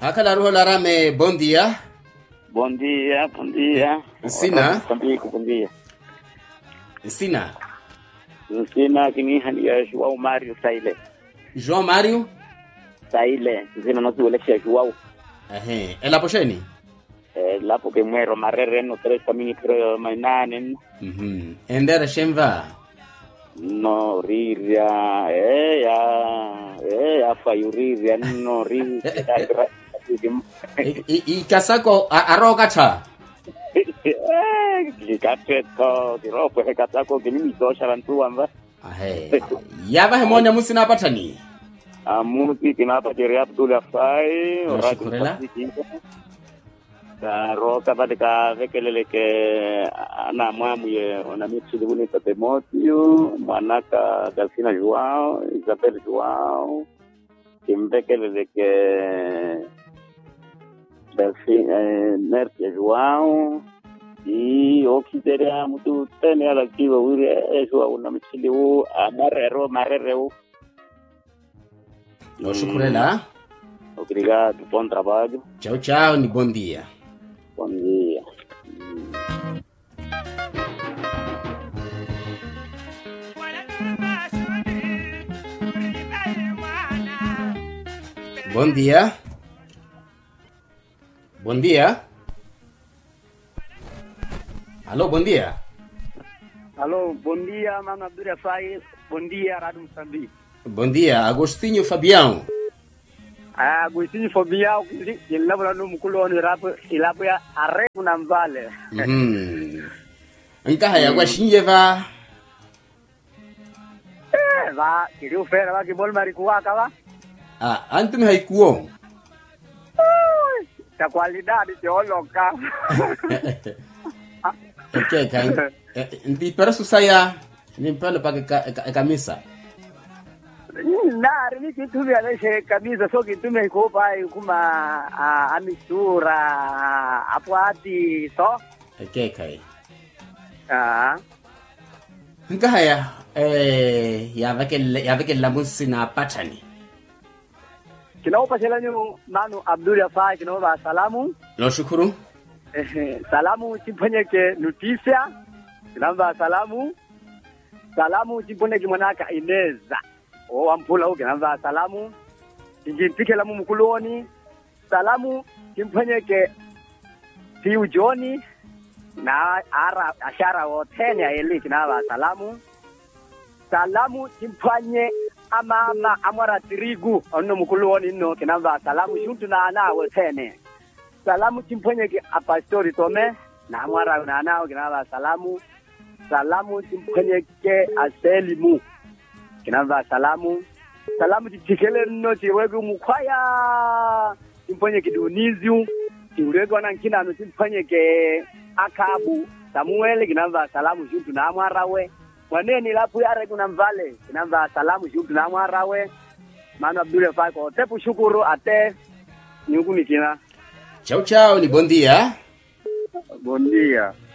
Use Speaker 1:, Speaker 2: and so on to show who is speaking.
Speaker 1: Akala roho la rame, bom dia.
Speaker 2: Bom dia, bom dia.
Speaker 1: Sina?
Speaker 2: Bom dia.
Speaker 1: Sina?
Speaker 2: Sina kini hania João Mário Saile.
Speaker 1: João Mário?
Speaker 2: Saile, sina no tuwe leksha João.
Speaker 1: Ela posheni?
Speaker 2: La porque muero marrere no 3 caminho creo mainanen.
Speaker 1: Endera shemva?
Speaker 2: No riria, ya fayuriria no riria.
Speaker 1: Ikasako arogacha.
Speaker 2: Kikateto diropo hekatako kinimi tosha rantuamba.
Speaker 1: Yaba hemonya musina patani.
Speaker 2: Amuti kinapa jeri Abdul Afai
Speaker 1: Shukran.
Speaker 2: Roka badika vekelele ke ana mwamu ye ona mitsi dibuni Timoteo manaka Delfina Joao Isabel Joao kimbekelele ke Delfina Mertia Joao e okideria mutu tene ala kiwa ure Joao na mitsi dibu marrero
Speaker 1: Shukran.
Speaker 2: Obrigado, bom trabalho.
Speaker 1: Tchau, tchau, e bom dia.
Speaker 2: Bom dia.
Speaker 1: Bom dia. Bom dia. Alô, bom dia.
Speaker 3: Alô, bom dia, Mano Abdul Afai. Bom dia, Rádio Moçambique.
Speaker 1: Bom dia, Agostinho Fabião.
Speaker 3: Agostinho Fabião, ele leva no mukulo no rap, ele apoia a reco na vale.
Speaker 1: Nka ya Agostinho va.
Speaker 3: Va, queria oferecer va que bol maricuaca va.
Speaker 1: Antum haikuo.
Speaker 3: Da qualidade de oloca.
Speaker 1: Okay, kan. Ndi perasu saya, ni mpano pa kamisa.
Speaker 3: Na, ni kitu vya leshe kabisa, so kitu mekopa kuma amisura hapo hadi so.
Speaker 1: Okay, kai.
Speaker 3: Nka
Speaker 1: haya ya veke la musina patani.
Speaker 3: Kinaopa sela ni Manu Abdul Afai kinaopa salamu.
Speaker 1: Lo shukuru.
Speaker 3: Salamu chipone ke noticia. Kinaomba salamu. Salamu chipone ke mwanaka Ineza. Ampula huko kinaomba salamu. Injipike la mkuloni. Salamu chipone ke Tiu Joni na ashara wote ya eli kinaomba salamu. Salamu chipanye ama amara tirigu ono mkuloni no kinaomba salamu shuntu na anawe tene. Salamu chimponye ki apastori tome na amara na anao kinaba salamu. Salamu chimponye ke aselimu kinaba salamu. Salamu chichikele no chiwegu mukwaya chimponye ki Duniziu chiurego na nkina no chimponye ke Akabu Samuel kinaba salamu shuntu na amara we. Waneni lapu yare kuna mvale kinaba salamu shuntu na amara we. Mano Abdul Afai ko tepu shukuru ate nyugu nikina.
Speaker 1: Tchau, tchau, e bom dia.
Speaker 3: Bom dia.